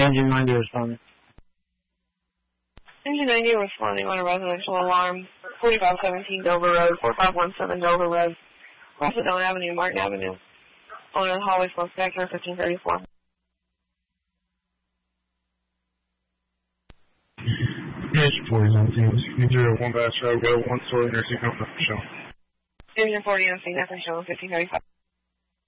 Engine 90 responding. Engine 90 responding on a residential alarm. 4517 Dover Road, 4517 Dover Road, Rosedale Avenue, Martin Avenue. On the hallway smoke detector, 1534. Engine 4019, 301 Bass Road, go 1 story nursing home, nothing shown. Engine 40 on scene, nothing shown, 1535.